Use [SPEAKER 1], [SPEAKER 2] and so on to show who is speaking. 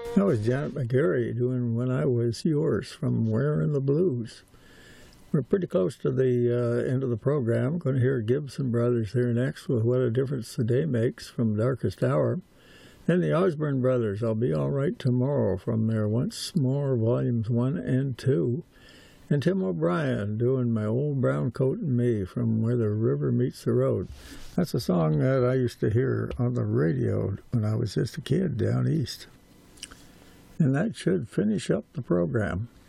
[SPEAKER 1] That was Janet McGarry doing When I Was Yours from Where in the Blues. We're pretty close to the end of the program. Going to hear Gibson Brothers here next with What a Difference the Day Makes from Darkest Hour. Then the Osborne Brothers, I'll Be All Right Tomorrow from their Once More Volumes 1 and 2. And Tim O'Brien doing My Old Brown Coat and Me from Where the River Meets the Road. That's a song that I used to hear on the radio when I was just a kid down east. And that should finish up the program.